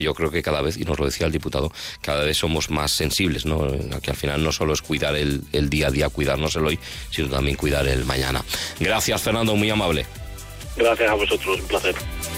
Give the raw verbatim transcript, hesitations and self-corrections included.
Yo creo que cada vez, y nos lo decía el diputado, cada vez somos más sensibles, ¿no? Que al final no solo es cuidar el, el día a día, cuidarnos el hoy, sino también cuidar el mañana. Gracias, Fernando, muy amable. Gracias a vosotros, un placer.